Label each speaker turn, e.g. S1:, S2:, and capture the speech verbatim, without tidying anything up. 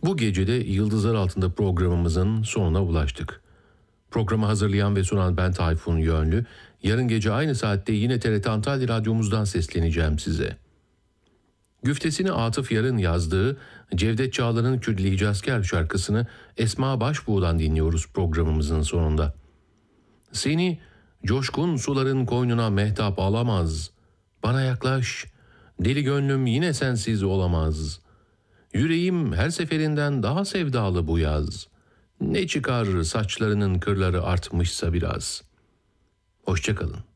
S1: Bu gece de Yıldızlar Altında programımızın sonuna ulaştık. Programı hazırlayan ve sunan ben Tayfun Yönlü. Yarın gece aynı saatte yine T R T Antalya Radyomuzdan sesleneceğim size. Güftesini Atıf Yar'ın yazdığı Cevdet Çağlar'ın Kürdili Asker şarkısını Esma Başbuğ'dan dinliyoruz programımızın sonunda. Seni coşkun suların koynuna mehtap alamaz. Bana yaklaş, deli gönlüm yine sensiz olamaz. Yüreğim her seferinden daha sevdalı bu yaz. Ne çıkar saçlarının kırları artmışsa biraz. Hoşça kalın.